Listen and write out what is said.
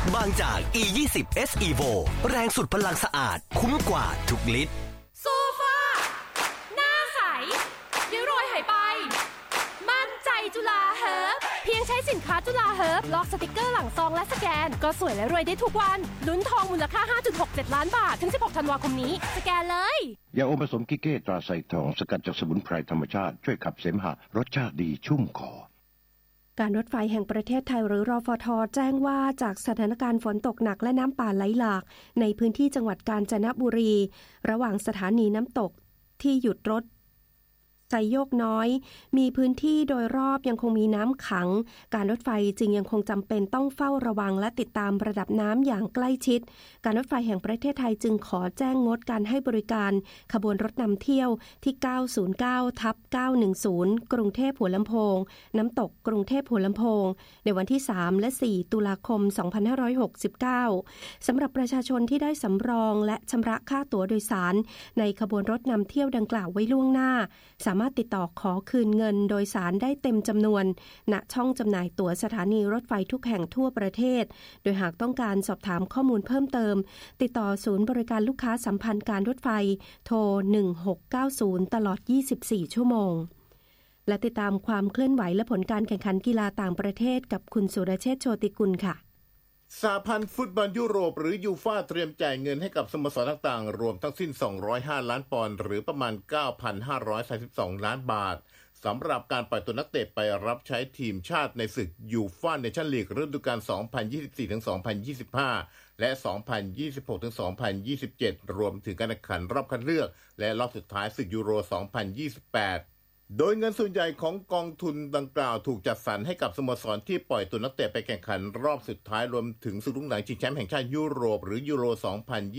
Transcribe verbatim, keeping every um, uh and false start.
บางจาก อี ยี่สิบ เอส Evo แรงสุดพลังสะอาดคุ้มกว่าทุกลิตรโซฟาหน้าใสริ้วรอยหายไปมั่นใจจุฬาเฮิร์บเพียงใช้สินค้าจุฬาเฮิร์บล็อกสติกเกอร์หลังซองและสแกนก็สวยและรวยได้ทุกวันลุ้นทองมูลค่า ห้าจุดหกเจ็ด ล้านบาทถึงสิบหกธันวาคมนี้สแกนเลยยาอมผสมกิเก้ตราไซทองสกัดจากสมุนไพรธรรมชาติช่วยขับเสมหะรสชาติดีชุ่มคอการรถไฟแห่งประเทศไทยหรือรฟท.แจ้งว่าจากสถานการณ์ฝนตกหนักและน้ำป่าไหลหลากในพื้นที่จังหวัดกาญจนบุรีระหว่างสถานีน้ำตกที่หยุดรถไซโยกน้อยมีพื้นที่โดยรอบยังคงมีน้ำขังการรถไฟจึงยังคงจำเป็นต้องเฝ้าระวังและติดตามระดับน้ำอย่างใกล้ชิดการรถไฟแห่งประเทศไทยจึงขอแจ้งงดการให้บริการขบวนรถนำเที่ยวที่ เก้าศูนย์เก้า ทับ เก้าหนึ่งศูนย์ กรุงเทพหัวลำโพงน้ำตกกรุงเทพหัวลำโพงในวันที่สามและสี่ตุลาคมสองพันห้าร้อยหกสิบเก้าสำหรับประชาชนที่ได้สำรองและชำระค่าตั๋วโดยสารในขบวนรถนำเที่ยวดังกล่าวไว้ล่วงหน้าสามารถติดต่อขอคืนเงินโดยสารได้เต็มจำนวนณช่องจำหน่ายตั๋วสถานีรถไฟทุกแห่งทั่วประเทศโดยหากต้องการสอบถามข้อมูลเพิ่มเติมติดต่อศูนย์บริการลูกค้าสัมพันธ์การรถไฟโทรหนึ่งหกเก้าศูนย์ตลอดยี่สิบสี่ชั่วโมงและติดตามความเคลื่อนไหวและผลการแข่งขันกีฬาต่างประเทศกับคุณสุรเชษฐ์โชติกุลค่ะสหพันธ์ฟุตบอลยุโรปหรือยูฟ่าเตรียมจ่ายเงินให้กับสโมสรต่างๆรวมทั้งสิ้นสองร้อยห้าล้านปอนด์หรือประมาณ เก้าพันห้าร้อยสามสิบสอง ล้านบาทสำหรับการปล่อยตัวนักเตะไปรับใช้ทีมชาติในศึกยูฟ่าเนชั่นลีกฤดูกาล สองพันยี่สิบสี่ถึงสองพันยี่สิบห้า และ สองพันยี่สิบหกถึงสองพันยี่สิบเจ็ด รวมถึงการแข่งขันรอบคัดเลือกและรอบสุดท้ายศึกยูโร สองพันยี่สิบแปดโดยเงินส่วนใหญ่ของกองทุนดังกล่าวถูกจัดสรรให้กับสโมสรที่ปล่อยตัวนักเตะไปแข่งขันรอบสุดท้ายรวมถึงศึกรุ่งหลังชิงแชมป์แห่งชาติยุโรปหรือยูโร สองพัน